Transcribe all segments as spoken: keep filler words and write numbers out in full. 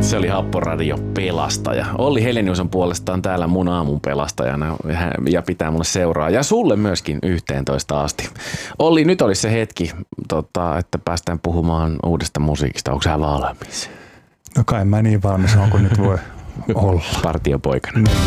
Se oli Happoradio pelastaja. Olli Helenius on puolestaan täällä mun aamun pelastajana ja pitää mulle seuraa. Ja sulle myöskin yhteentoista asti. Olli, nyt olisi se hetki, tota, että päästään puhumaan uudesta musiikista. Onko sä valmis? No kai mä niin valmis on, kun nyt voi olla. Partiopoikana. Niin.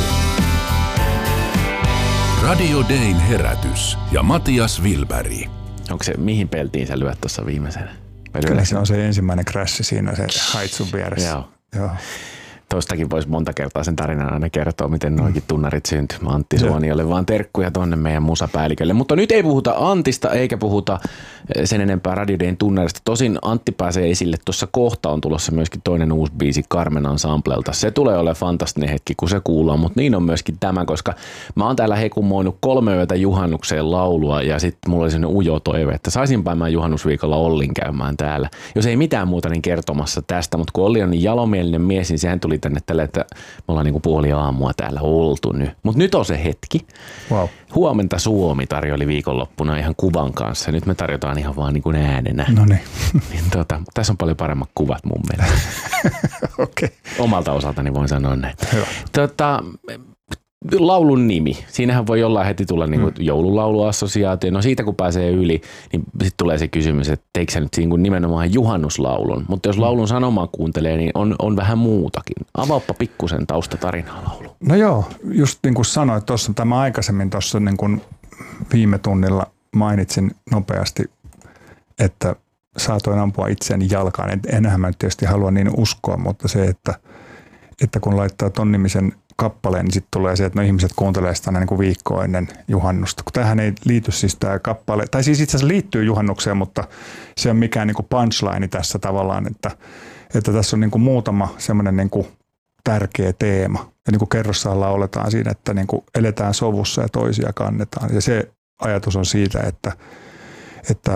Radio Dayn herätys ja Matias Wilberg. Onko se, mihin peltiin sä lyöt tuossa viimeisenä? Kyllä se on se ensimmäinen crassi siinä, se haitsun vieressä. Joo. Joo. Tuostakin voisi monta kertaa sen tarinan aina kertoa, miten noikin tunnarit syntyi. Antti Suoniolle vaan terkkuja tonne meidän musapäällikölle. Mutta nyt ei puhuta Antista eikä puhuta sen enempää Radio Dayn tunnarista. Tosin Antti pääsee esille. Tuossa kohta on tulossa myöskin toinen uusi biisi Carmen Ensemblelta. Se tulee olemaan fantastinen hetki, kun se kuullaan, mutta niin on myöskin tämä, koska mä oon täällä hekumoinut kolme yötä juhannukseen laulua ja sitten mulla oli sellainen ujo toive, että saisinpä mä juhannusviikolla Ollin käymään täällä. Jos ei mitään muuta, niin kertomassa tästä, mutta kun Olli on niin jalomielinen mies, niin sehän tuli tänne tälle, että me ollaan niin kuin puoli aamua täällä oltu nyt. Mutta nyt on se hetki. Wow. Huomenta Suomi tarjoili viikonloppuna ihan kuvan kanssa. Nyt me tarjotaan ihan vaan niin kuin äänenä. No niin. Tota, tässä on paljon paremmat kuvat mun mielestä. Okei. Okay. Omalta osaltani voin sanoa näin. Hyvä. Tota, laulun nimi. Siinähän voi jollain heti tulla niin kuin mm. joululauluassosiaatio. No siitä kun pääsee yli, niin sitten tulee se kysymys, että teikö sä nyt niin kuin nimenomaan juhannuslaulun. Mutta jos laulun sanomaa kuuntelee, niin on, on vähän muutakin. Avaappa pikkusen taustatarinaa laulu. No joo, just niin kuin sanoit tuossa, tämä aikaisemmin tuossa niin kuin viime tunnilla mainitsin nopeasti, että saatoin ampua itseäni jalkaan. Enhän mä tietysti halua niin uskoa, mutta se, että, että kun laittaa ton nimisen kappaleen, niin sitten tulee se, että no ihmiset kuuntelee sitä aina niin kuin viikkoa ennen juhannusta. Kun tämähän ei liity siis tämä kappale, tai siis itse asiassa liittyy juhannukseen, mutta se on mikään niin kuin punchline tässä tavallaan, että, että tässä on niin kuin muutama semmoinen niin kuin tärkeä teema. Ja niin kuin kerrossaan lauletaan siinä, että niin kuin eletään sovussa ja toisia kannetaan. Ja se ajatus on siitä, että, että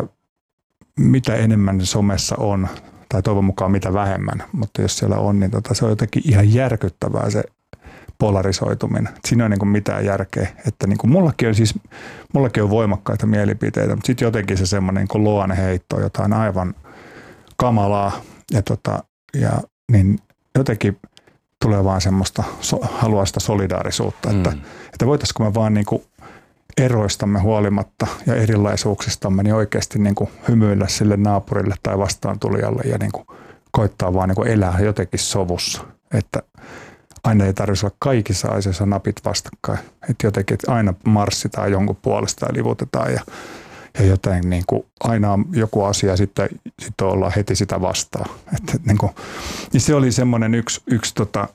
mitä enemmän somessa on, tai toivon mukaan mitä vähemmän, mutta jos siellä on, niin tota, se on jotenkin ihan järkyttävää se polarisoituminen. Siinä ei ole niin kuin mitään järkeä. Että niin kuin mullakin, on siis, mullakin on voimakkaita mielipiteitä, mutta sitten jotenkin se semmoinen niin kuin luonneheitto, jotain aivan kamalaa. Ja, tota, ja niin jotenkin tulee vaan semmoista, so, haluaa sitä solidaarisuutta, mm. että, että voitaisiko me vaan niin kuin eroistamme huolimatta ja erilaisuuksistamme niin oikeasti niin kuin hymyillä sille naapurille tai vastaantulijalle ja niin kuin koittaa vaan niin kuin elää jotenkin sovussa. Että aina ei tarvitse olla kaikissa asioissa napit vastakkain. Että jotenkin että aina marssitaan jonkun puolesta ja livutetaan ja, ja jotain niin kuin aina on joku asia sitten, sitten ollaan heti sitä vastaan. Että niin kuin, niin se oli semmoinen yksi, yksi tota,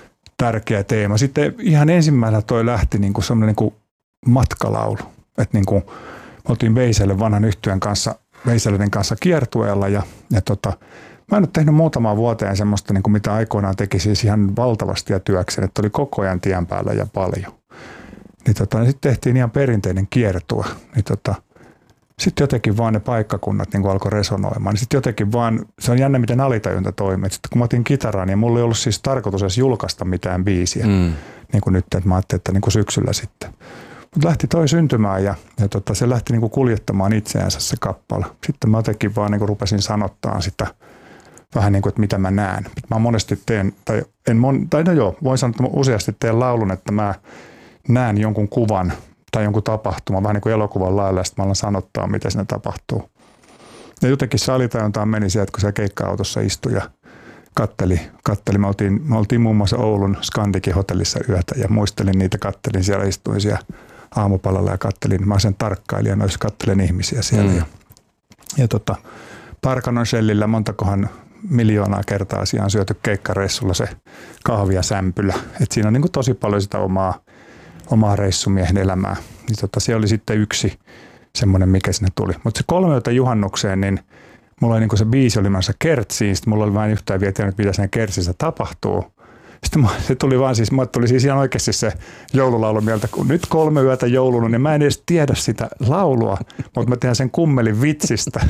tärkeä teema. Sitten ihan ensimmäisenä toi lähti niin kuin semmoinen niin kuin matkalaulu. Että niin kuin me oltiin Veiselle vanhan yhtyön kanssa, Veiselleden kanssa kiertueella ja, ja tota, mä en ole tehnyt muutamaan vuoteen semmoista, niin kuin mitä aikoinaan teki siis ihan valtavasti ja työkseen, että oli koko ajan tien päällä ja paljon. Niin tota, niin sitten tehtiin ihan perinteinen kiertue. Niin tota, sitten jotenkin vaan ne paikkakunnat niin kuin alkoi resonoimaan. Niin sitten jotenkin vaan, se on jännä miten alitajunta toimii. Sitten kun mä otin kitaraa, niin mulla ei ollut siis tarkoitus edes julkaista mitään biisiä. Mm. Niin kuin nyt, että mä ajattelin, että niin kuin syksyllä sitten. Mutta lähti toi syntymään ja, ja tota, se lähti niin kuin kuljettamaan itseänsä se kappale. Sitten mä jotenkin vaan niin kuin rupesin sanottaa sitä vähän niin kuin, että mitä mä näen. Mä monesti teen, tai, en mon, tai no joo, voin sanoa, että mä useasti teen laulun, että mä näen jonkun kuvan tai jonkun tapahtuman, vähän niin kuin elokuvan lailla, ja sitten mä alan sanottaa, mitä siinä tapahtuu. Ja jotenkin se alitajuntaan meni sieltä, kun se keikka-autossa istui ja katteli. katteli. Me, oltiin, me oltiin muun muassa Oulun Scandikin hotellissa yötä ja muistelin niitä, kattelin siellä, istuin siellä aamupalalla ja kattelin. Mä sen tarkkailijan, jos kattelen ihmisiä siellä. Mm. Ja, ja tota, Parkanon Shellillä montakohan miljoonaa kertaa siinä on syöty keikkareissulla se kahvia sämpylä. Et siinä on niin kuin tosi paljon sitä omaa, omaa reissumiehen elämää. Niin tota, se oli sitten yksi semmoinen, mikä sinne tuli. Mutta se kolme yötä juhannukseen, niin mulla oli niin kuin se biisi oli menossa kertsiin. Sitten mulla oli vain yhtään vielä tiennyt, mitä siinä kertsissä tapahtuu. Sitten se tuli vaan siis, mulle tuli siis ihan oikeasti se joululaulu mieltä, kun nyt kolme yötä jouluna, niin mä en edes tiedä sitä laulua, mutta mä tehdään sen kummelin vitsistä.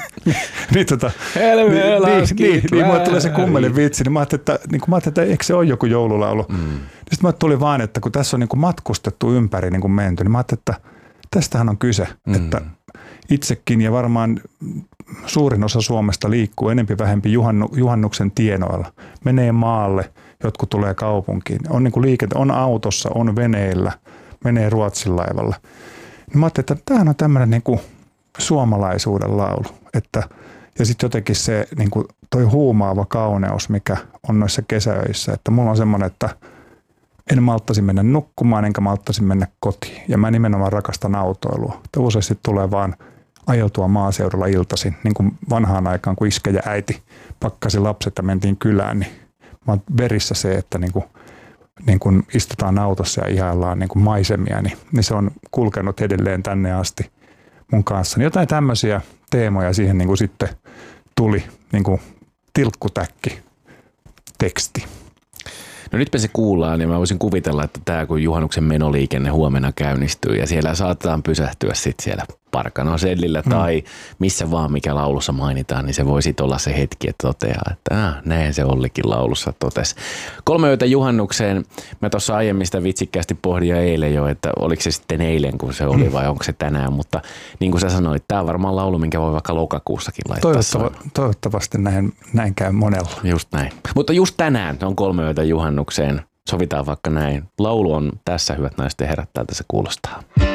niin tota, niin, niin, niin, niin mulle tulee se kummelin vitsi, niin mä ajattelin, että, niin mä ajattelin, että eikö se ole joku joululaulu. Mm. Sitten mulle tuli vaan, että kun tässä on niin kuin matkustettu ympäri niin kuin menty, niin mä ajattelin, että tästähän on kyse, mm. että itsekin ja varmaan suurin osa Suomesta liikkuu enempi vähempi juhannu, juhannuksen tienoilla. Menee maalle, jotkut tulee kaupunkiin. On niin kuin liikente, on autossa, on veneillä, menee Ruotsin laivalla. Niin mä ajattelin, että tämähän on tämmöinen niin kuin suomalaisuuden laulu. Että, ja sitten jotenkin se niin kuin toi huumaava kauneus, mikä on noissa kesäöissä. Että mulla on semmoinen, että en malttaisi mennä nukkumaan, enkä malttaisi mennä kotiin. Ja mä nimenomaan rakastan autoilua. Että useasti tulee vaan ajeltua maaseudulla iltaisin, niin kuin vanhaan aikaan, kun iskä ja äiti pakkasi lapset ja mentiin kylään, niin mä oon verissä se, että niin kuin, niin kuin istutaan autossa ja ihaillaan niin kuin maisemia, niin, niin se on kulkenut edelleen tänne asti mun kanssa. Niin jotain tämmöisiä teemoja siihen niin kuin sitten tuli, niin kuin tilkkutäkki teksti. No nytpä se kuullaan, niin mä voisin kuvitella, että tämä kun juhannuksen menoliikenne huomenna käynnistyy ja siellä saatetaan pysähtyä sitten siellä Parkanosellillä mm. tai missä vaan mikä laulussa mainitaan, niin se voi sitten olla se hetki, että toteaa, että ah, näin se Ollikin laulussa totesi. Kolme yötä juhannukseen. Mä tuossa aiemmin sitä vitsikkäästi pohdin ja eilen jo, että oliko se sitten eilen kun se oli vai onko se tänään, mutta niin kuin sä sanoit, tämä on varmaan laulu, minkä voi vaikka lokakuussakin laittaa. Toivottava, toivottavasti näin, näin käy monella. Just näin. Mutta just tänään on kolme yötä juhannukseen. Sovitaan vaikka näin. Laulu on tässä, hyvät naiset ja herrat, tältä se kuulostaa.